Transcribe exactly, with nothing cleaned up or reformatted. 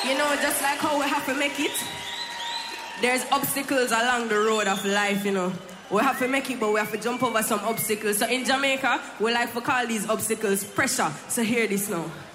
You know, just like how we have to make it, there's obstacles along the road of life, you know. We have to make it, but we have to jump over some obstacles. So in Jamaica, we like to call these obstacles pressure. So hear this now.